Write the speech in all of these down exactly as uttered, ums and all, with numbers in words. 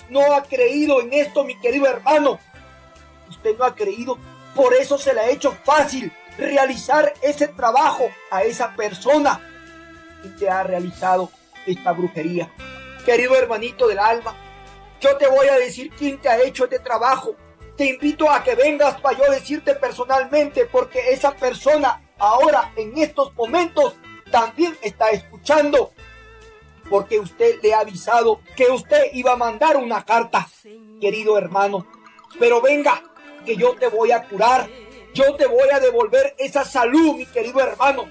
no ha creído en esto, mi querido hermano. Usted no ha creído, por eso se le ha hecho fácil realizar ese trabajo a esa persona que te ha realizado esta brujería. Querido hermanito del alma, yo te voy a decir quién te ha hecho este trabajo. Te invito a que vengas para yo decirte personalmente, porque esa persona ahora en estos momentos también está escuchando, porque usted le ha avisado que usted iba a mandar una carta, querido hermano. Pero venga, que yo te voy a curar, yo te voy a devolver esa salud, mi querido hermano.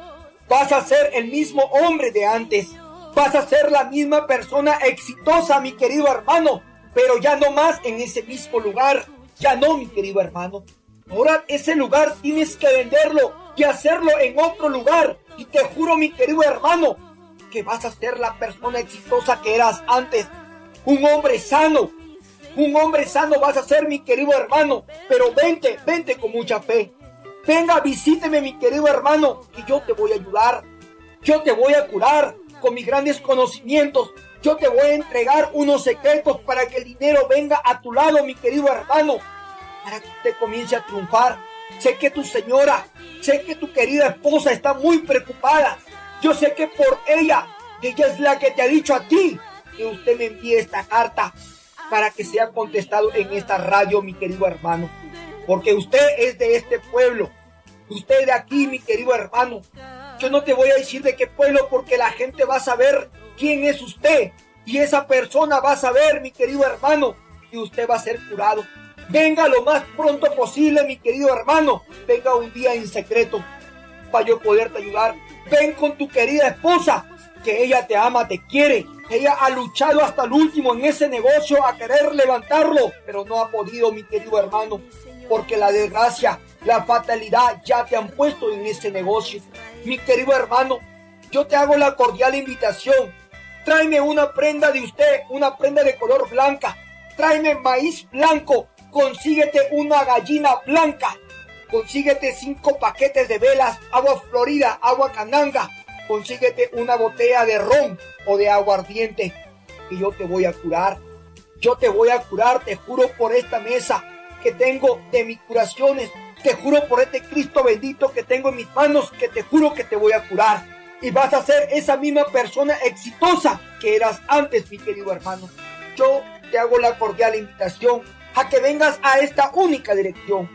Vas a ser el mismo hombre de antes, vas a ser la misma persona exitosa, mi querido hermano, pero ya no más en ese mismo lugar, ya no, mi querido hermano. Ahora ese lugar tienes que venderlo y hacerlo en otro lugar, y te juro, mi querido hermano, que vas a ser la persona exitosa que eras antes, un hombre sano. Un hombre sano vas a ser, mi querido hermano. Pero vente, vente con mucha fe. Venga, visíteme, mi querido hermano, que yo te voy a ayudar. Yo te voy a curar con mis grandes conocimientos. Yo te voy a entregar unos secretos para que el dinero venga a tu lado, mi querido hermano, para que usted comience a triunfar. Sé que tu señora, sé que tu querida esposa está muy preocupada. Yo sé que por ella, ella es la que te ha dicho a ti que usted me envíe esta carta para que sea contestado en esta radio, mi querido hermano. Porque usted es de este pueblo. Usted es de aquí, mi querido hermano. Yo no te voy a decir de qué pueblo, porque la gente va a saber quién es usted. Y esa persona va a saber, mi querido hermano, que usted va a ser curado. Venga lo más pronto posible, mi querido hermano. Venga un día en secreto para yo poderte ayudar. Ven con tu querida esposa, que ella te ama, te quiere. Ella ha luchado hasta el último en ese negocio a querer levantarlo, pero no ha podido, mi querido hermano, porque la desgracia, la fatalidad ya te han puesto en ese negocio. Mi querido hermano, yo te hago la cordial invitación. Tráeme una prenda de usted, una prenda de color blanca. Tráeme maíz blanco. Consíguete una gallina blanca. Consíguete cinco paquetes de velas, agua florida, agua cananga. Consíguete una botella de ron o de aguardiente, que yo te voy a curar. Yo te voy a curar, te juro por esta mesa que tengo de mis curaciones. Te juro por este Cristo bendito que tengo en mis manos, que te juro que te voy a curar. Y vas a ser esa misma persona exitosa que eras antes, mi querido hermano. Yo te hago la cordial invitación a que vengas a esta única dirección.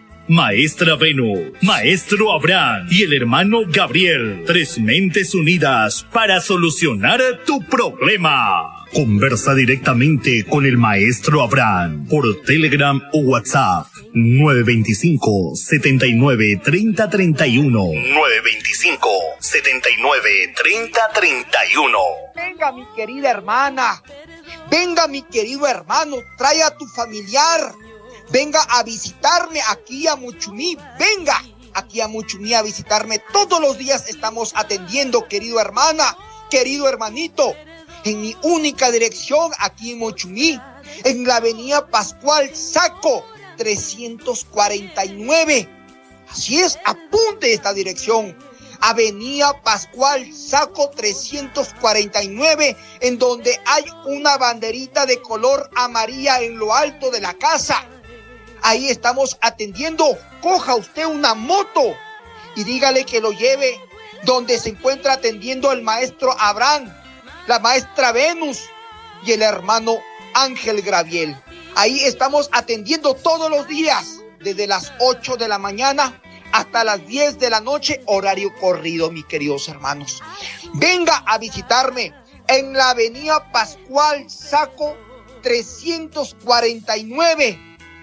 Maestra Venus, Maestro Abraham y el hermano Gabriel, tres mentes unidas para solucionar tu problema. Conversa directamente con el Maestro Abraham por Telegram o WhatsApp nueve dos cinco, siete nueve, tres cero tres uno. nueve dos cinco, siete nueve, tres cero tres uno. Venga, mi querida hermana. Venga, mi querido hermano. Trae a tu familiar. Venga a visitarme aquí a Muchumí. Venga aquí a Muchumí a visitarme. Todos los días estamos atendiendo, querido hermana, querido hermanito, en mi única dirección aquí en Muchumí, en la avenida Pascual Saco trescientos cuarenta y nueve. Así es, apunte esta dirección. Avenida Pascual Saco trescientos cuarenta y nueve, en donde hay una banderita de color amarilla en lo alto de la casa. Ahí estamos atendiendo. Coja usted una moto y dígale que lo lleve donde se encuentra atendiendo el maestro Abraham, la maestra Venus y el hermano Ángel Graviel. Ahí estamos atendiendo todos los días, desde las ocho de la mañana hasta las diez de la noche, horario corrido, mis queridos hermanos. Venga a visitarme en la avenida Pascual Saco trescientos cuarenta y nueve.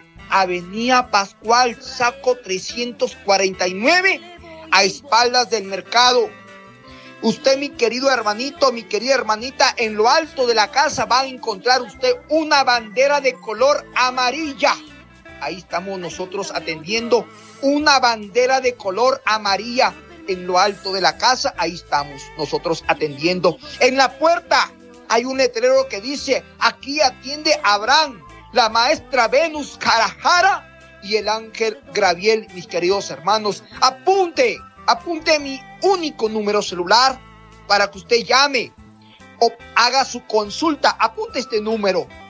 Avenida Pascual Saco trescientos cuarenta y nueve, a espaldas del mercado. Usted, mi querido hermanito, mi querida hermanita, en lo alto de la casa va a encontrar usted una bandera de color amarilla. Ahí estamos nosotros atendiendo, una bandera de color amarilla en lo alto de la casa. Ahí estamos nosotros atendiendo. En la puerta hay un letrero que dice: aquí atiende Abraham, la maestra Venus Carajara y el Ángel Graviel. Mis queridos hermanos, apunte, apunte mi único número celular para que usted llame o haga su consulta. Apunte este número